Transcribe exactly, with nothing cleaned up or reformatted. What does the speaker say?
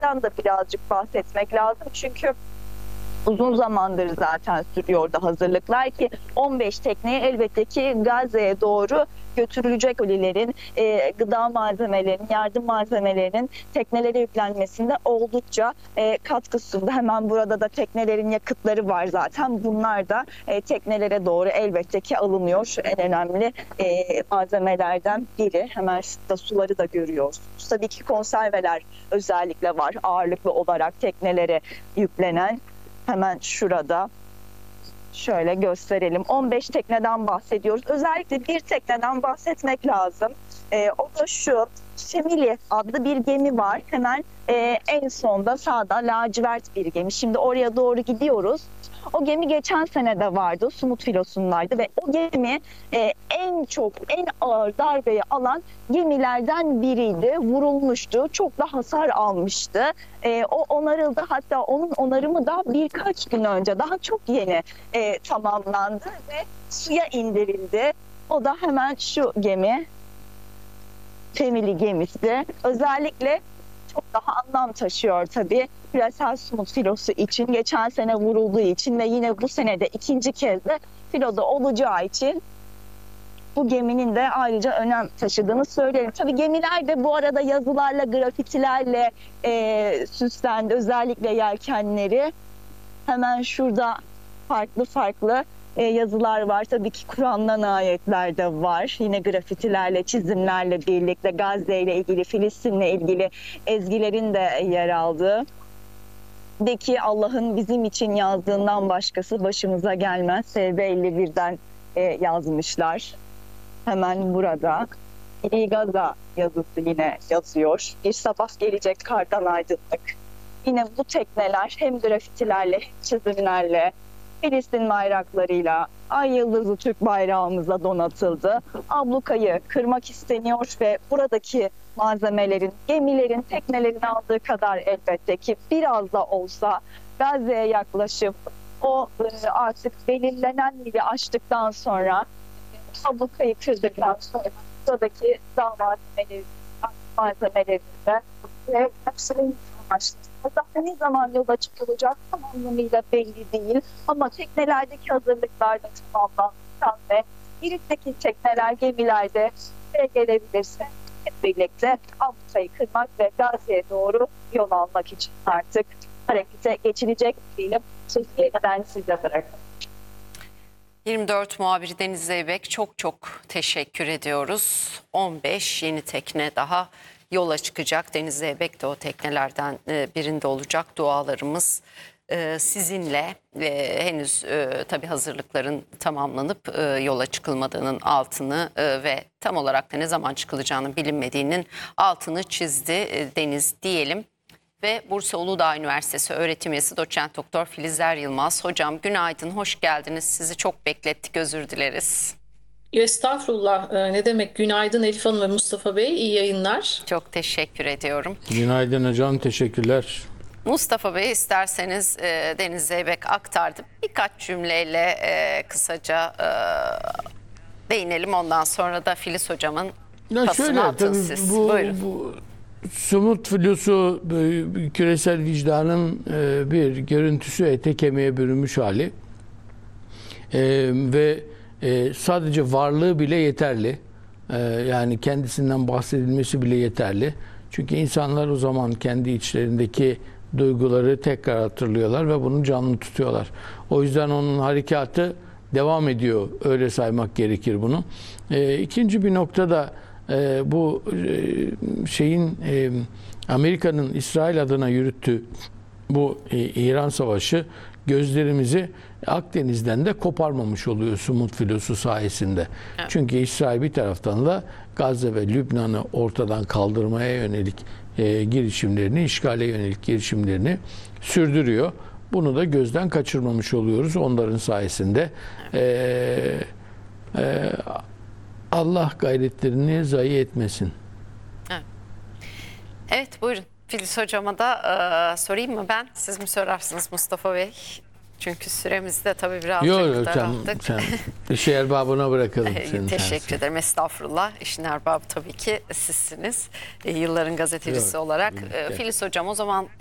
da birazcık bahsetmek lazım. Çünkü uzun zamandır zaten sürüyor da hazırlıklar ki on beş tekneye elbette ki Gazze'ye doğru götürülecek kolilerin, e, gıda malzemelerinin, yardım malzemelerinin teknelere yüklenmesinde oldukça e, katkı sundu. Hemen burada da teknelerin yakıtları var zaten. Bunlar da e, teknelere doğru elbette ki alınıyor. En önemli e, malzemelerden biri. Hemen şurada suları da görüyorsunuz. Tabii ki konserveler özellikle var ağırlıklı olarak teknelere yüklenen. Hemen şurada şöyle gösterelim. on beş tekneden bahsediyoruz. Özellikle bir tekneden bahsetmek lazım. Ee, o da şu, Şemili adlı bir gemi var. Hemen e, en sonda sağda lacivert bir gemi. Şimdi oraya doğru gidiyoruz. O gemi geçen sene de vardı. Sumut filosundaydı ve o gemi e, en çok, en ağır darbeyi alan gemilerden biriydi. Vurulmuştu. Çok da hasar almıştı. E, o onarıldı. Hatta onun onarımı da birkaç gün önce, daha çok yeni e, tamamlandı ve suya indirildi. O da hemen şu gemi. Family gemisi. Özellikle çok daha anlam taşıyor tabii. Küresel Sumut filosu için, geçen sene vurulduğu için ve yine bu sene de ikinci kez de filoda olacağı için bu geminin de ayrıca önem taşıdığını söyleyelim. Tabii gemiler de bu arada yazılarla, grafitilerle e, süslendi. Özellikle yelkenleri. Hemen şurada farklı farklı e, yazılar var. Tabii ki Kur'an'dan ayetler de var. Yine grafitilerle, çizimlerle birlikte Gazze ile ilgili, Filistin'le ilgili ezgilerin de yer aldığı. De ki Allah'ın bizim için yazdığından başkası başımıza gelmez. S B elli birden e, yazmışlar. Hemen burada İli Gaza yazısı yine yazıyor. Bir sabah gelecek kardan aydınlık. Yine bu tekneler hem grafitilerle hem çizimlerle, Filistin bayraklarıyla, ay yıldızlı Türk bayrağımıza donatıldı. Ablukayı kırmak isteniyor ve buradaki malzemelerin, gemilerin, teknelerin aldığı kadar elbette ki biraz da olsa Gazze'ye yaklaşıp o artık belirlenen yeri aştıktan sonra, ablukayı kırdıktan sonra buradaki dağ malzemeleri, malzemelerinde ve hepsinin amaçlı. Daha ne zaman yola çıkılacak tam anlamıyla belli değil. Ama teknelerdeki hazırlıklar da tamamlandıktan ve irikteki tekneler, gemilerde gelebilirse hep birlikte ablukayı kırmak ve Gazze'ye doğru yol almak için artık harekete geçilecek diyelim. Türkiye'den size bırakın. yirmi dört muhabiri Deniz Zeybek, çok çok teşekkür ediyoruz. on beş yeni tekne daha yola çıkacak. Deniz Zeybek de o teknelerden birinde olacak. Dualarımız sizinle. Henüz tabii hazırlıkların tamamlanıp yola çıkılmadığının altını ve tam olarak da ne zaman çıkılacağının bilinmediğinin altını çizdi Deniz diyelim. Ve Bursa Uludağ Üniversitesi öğretim üyesi doçent doktor Filizler Yılmaz. Hocam günaydın, hoş geldiniz. Sizi çok beklettik, özür dileriz. Estağfurullah, ne demek. Günaydın Elif Hanım ve Mustafa Bey, iyi yayınlar. Çok teşekkür ediyorum. Günaydın hocam, teşekkürler. Mustafa Bey, isterseniz e, Deniz Zeybek aktardı. Birkaç cümleyle e, kısaca e, değinelim. Ondan sonra da Filiz hocamın Ya pasını şöyle, atın tabii siz. bu, Buyurun. Bu... Sumut filosu küresel vicdanın bir görüntüsü, ete kemiğe bürünmüş hali. Ee, ve e, sadece varlığı bile yeterli. Ee, yani kendisinden bahsedilmesi bile yeterli. Çünkü insanlar o zaman kendi içlerindeki duyguları tekrar hatırlıyorlar ve bunu canlı tutuyorlar. O yüzden onun harekatı devam ediyor. Öyle saymak gerekir bunu. Ee, ikinci bir nokta da e, bu e, şeyin e, Amerika'nın İsrail adına yürüttüğü bu e, İran Savaşı gözlerimizi Akdeniz'den de koparmamış oluyor Sumut filosu sayesinde. Evet. Çünkü İsrail bir taraftan da Gazze ve Lübnan'ı ortadan kaldırmaya yönelik e, girişimlerini, işgale yönelik girişimlerini sürdürüyor. Bunu da gözden kaçırmamış oluyoruz onların sayesinde. Evet. E, e, Allah gayretlerini zayi etmesin. Evet, evet buyurun. Filiz hocama da e, sorayım mı ben? Siz mi sorarsınız Mustafa Bey? Çünkü süremizi de tabii birazcık Yok yok sen, daralttık. sen işi erbabına bırakalım. Senin Teşekkür tersi. ederim. Estağfurullah. İşin erbabı tabii ki sizsiniz. E, yılların gazetecisi Yok, olarak. yok, E, yok. Filiz Hocam, o zaman